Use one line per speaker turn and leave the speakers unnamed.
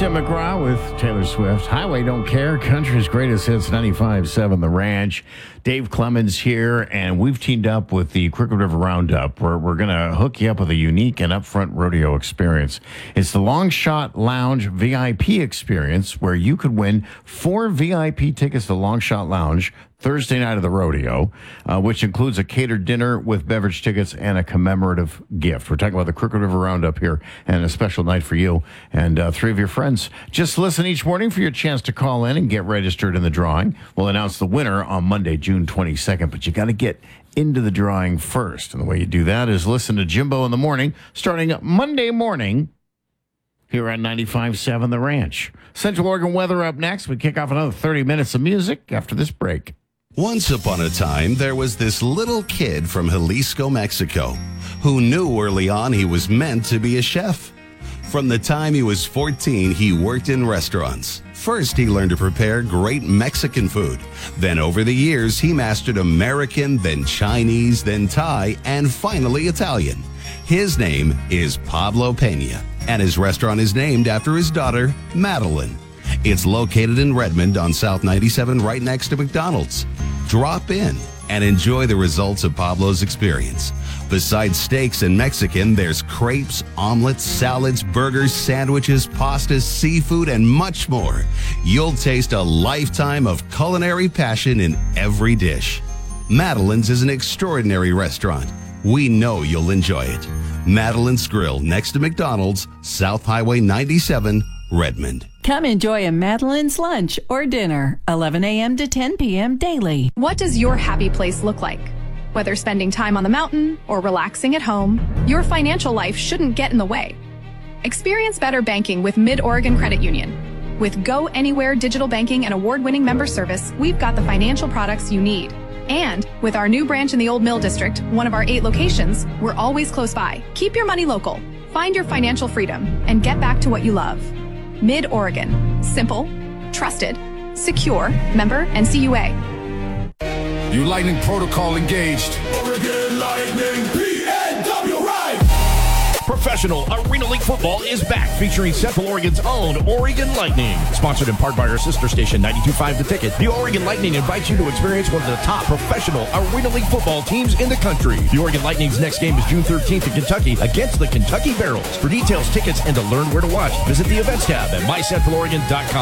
Tim McGraw with Taylor Swift. Highway Don't Care, country's greatest hits, 95.7 The Ranch. Dave Clemens here, and we've teamed up with the Crooked River Roundup, where we're going to hook you up with a unique and upfront rodeo experience. It's the Long Shot Lounge VIP experience, where you could win 4 VIP tickets to Long Shot Lounge Thursday night of the rodeo, which includes a catered dinner with beverage tickets and a commemorative gift. We're talking about the Crooked River Roundup here, and a special night for you and 3 of your friends. Just listen each morning for your chance to call in and get registered in the drawing. We'll announce the winner on Monday, June 22nd, but you got to get into the drawing first. And the way you do that is listen to Jimbo in the morning, starting Monday morning here at 95.7 The Ranch. Central Oregon weather up next. We kick off another 30 minutes of music after this break.
Once upon a time, there was this little kid from Jalisco, Mexico, who knew early on he was meant to be a chef. From the time he was 14, he worked in restaurants. First, he learned to prepare great Mexican food. Then over the years, he mastered American, then Chinese, then Thai, and finally Italian. His name is Pablo Pena, and his restaurant is named after his daughter, Madeline. It's located in Redmond on South 97, right next to McDonald's. Drop in and enjoy the results of Pablo's experience. Besides steaks and Mexican, there's crepes, omelets, salads, burgers, sandwiches, pastas, seafood, and much more. You'll taste a lifetime of culinary passion in every dish. Madeline's is an extraordinary restaurant. We know you'll enjoy it. Madeline's Grill, next to McDonald's, South Highway 97, Redmond.
Come enjoy a Madeline's lunch or dinner, 11 a.m. to 10 p.m. daily.
What does your happy place look like? Whether spending time on the mountain or relaxing at home, your financial life shouldn't get in the way. Experience better banking with Mid-Oregon Credit Union. With Go Anywhere digital banking and award-winning member service, we've got the financial products you need. And with our new branch in the Old Mill District, one of our 8 locations, we're always close by. Keep your money local, find your financial freedom, and get back to what you love. Mid-Oregon. Simple, trusted, secure, member NCUA.
You Lightning Protocol engaged.
Oregon Lightning, PNW right!
Professional Arena League football is back, featuring Central Oregon's own Oregon Lightning. Sponsored in part by our sister station, 92.5 The Ticket, the Oregon Lightning invites you to experience one of the top professional Arena League football teams in the country. The Oregon Lightning's next game is June 13th in Kentucky against the Kentucky Barrels. For details, tickets, and to learn where to watch, visit the events tab at mycentraloregon.com.